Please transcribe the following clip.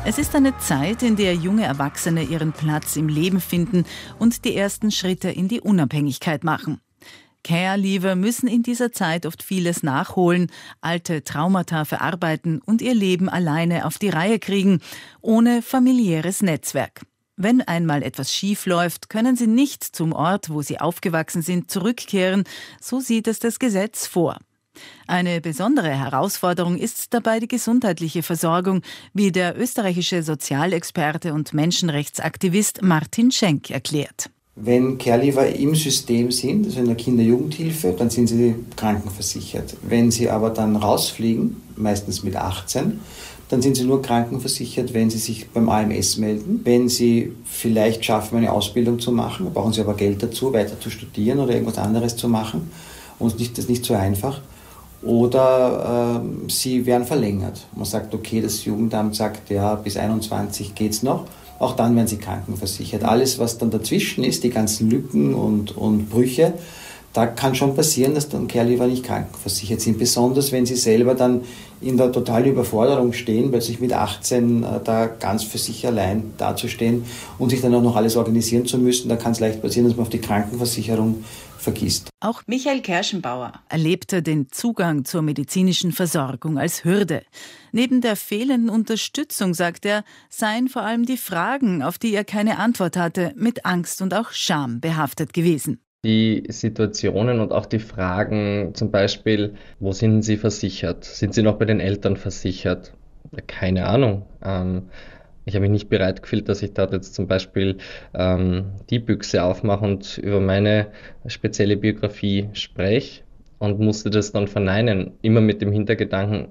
Es ist eine Zeit, in der junge Erwachsene ihren Platz im Leben finden und die ersten Schritte in die Unabhängigkeit machen. Care-Leaver müssen in dieser Zeit oft vieles nachholen, alte Traumata verarbeiten und ihr Leben alleine auf die Reihe kriegen, ohne familiäres Netzwerk. Wenn einmal etwas schief läuft, können sie nicht zum Ort, wo sie aufgewachsen sind, zurückkehren, so sieht es das Gesetz vor. Eine besondere Herausforderung ist dabei die gesundheitliche Versorgung, wie der österreichische Sozialexperte und Menschenrechtsaktivist Martin Schenk erklärt. Wenn Care-Leaver im System sind, also in der Kinder-Jugendhilfe, dann sind sie krankenversichert. Wenn sie aber dann rausfliegen, meistens mit 18, dann sind sie nur krankenversichert, wenn sie sich beim AMS melden. Wenn sie vielleicht schaffen, eine Ausbildung zu machen, brauchen sie aber Geld dazu, weiter zu studieren oder irgendwas anderes zu machen. Und das ist nicht so einfach. Oder sie werden verlängert. Man sagt, okay, das Jugendamt sagt, ja, bis 21 geht's noch. Auch dann werden sie krankenversichert. Alles, was dann dazwischen ist, die ganzen Lücken und Brüche, da kann schon passieren, dass dann Care-Leaver nicht krankenversichert sind. Besonders, wenn sie selber dann in der totalen Überforderung stehen, plötzlich mit 18 da ganz für sich allein dazustehen und sich dann auch noch alles organisieren zu müssen. Da kann es leicht passieren, dass man auf die Krankenversicherung vergisst. Auch Michael Kerschenbauer erlebte den Zugang zur medizinischen Versorgung als Hürde. Neben der fehlenden Unterstützung, sagt er, seien vor allem die Fragen, auf die er keine Antwort hatte, mit Angst und auch Scham behaftet gewesen. Die Situationen und auch die Fragen, zum Beispiel, wo sind Sie versichert? Sind Sie noch bei den Eltern versichert? Keine Ahnung. Ich habe mich nicht bereit gefühlt, dass ich dort jetzt zum Beispiel die Büchse aufmache und über meine spezielle Biografie spreche und musste das dann verneinen. Immer mit dem Hintergedanken,